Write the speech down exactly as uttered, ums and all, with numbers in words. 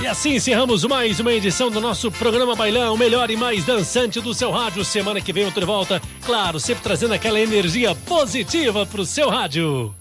E assim encerramos mais uma edição do nosso programa Bailão, o melhor e mais dançante do seu rádio. Semana que vem eu tô de volta, claro, sempre trazendo aquela energia positiva pro seu rádio.